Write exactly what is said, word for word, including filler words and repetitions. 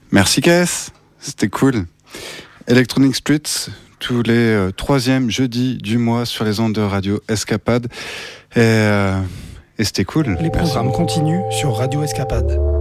Merci Kess, c'était cool. Electronic Streets, tous les euh, troisièmes jeudis du mois sur les ondes de Radio Escapade. Et, euh, et c'était cool. Les programmes continuent sur Radio Escapade.